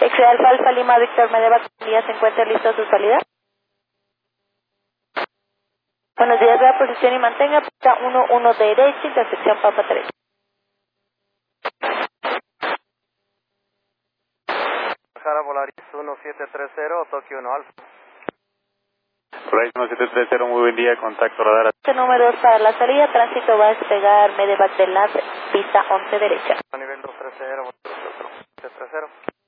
X-Ray Alfa Alfa Lima Víctor Medevac, ¿se encuentra listo a su salida? Buenos días, vea posición y mantenga pista 11 derecha, intersección Papa 3. Jara Volaris 1730, Tokio 1 Alfa. Volaris 1730, muy buen día, contacto radar. Número 2 para la salida, tránsito va a despegar Medevac de la pista 11 derecha. A nivel 230, 1730.